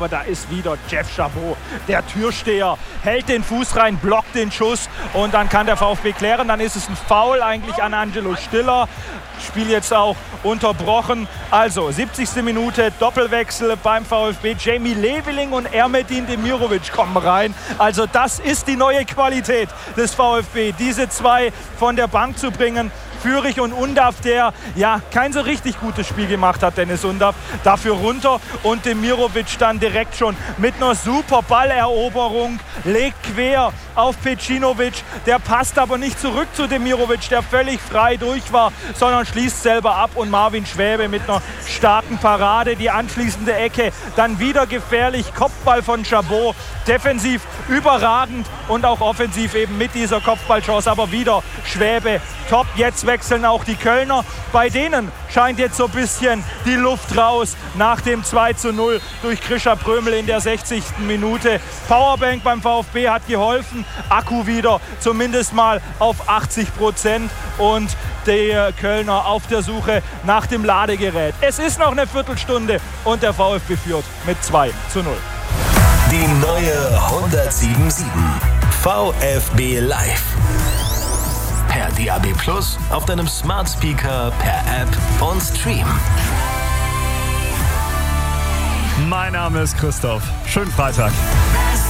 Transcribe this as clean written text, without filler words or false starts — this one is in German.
aber da ist wieder Jeff Chabot, der Türsteher, hält den Fuß rein, blockt den Schuss und dann kann der VfB klären. Dann ist es ein Foul eigentlich an Angelo Stiller. Spiel jetzt auch unterbrochen. Also 70. Minute, Doppelwechsel beim VfB. Jamie Leveling und Ermedin Demirovic kommen rein. Also das ist die neue Qualität des VfB, diese zwei von der Bank zu bringen. Fürich und Undav, der ja kein so richtig gutes Spiel gemacht hat, Dennis Undav, dafür runter und Demirovic dann direkt schon mit einer super Balleroberung, legt quer auf Pecinovic, der passt aber nicht zurück zu Demirovic, der völlig frei durch war, sondern schließt selber ab und Marvin Schwäbe mit einer starken Parade, die anschließende Ecke, dann wieder gefährlich, Kopfball von Chabot, defensiv überragend und auch offensiv eben mit dieser Kopfballchance, aber wieder Schwäbe top. Jetzt wechseln auch die Kölner. Bei denen scheint jetzt so ein bisschen die Luft raus nach dem 2:0 durch Krischer Prömel in der 60. Minute. Powerbank beim VfB hat geholfen. Akku wieder zumindest mal auf 80% und die Kölner auf der Suche nach dem Ladegerät. Es ist noch eine Viertelstunde und der VfB führt mit 2:0. Die neue 107.7 VfB Live. Per DAB+, auf deinem Smart Speaker, per App und Stream. Mein Name ist Christoph. Schönen Freitag.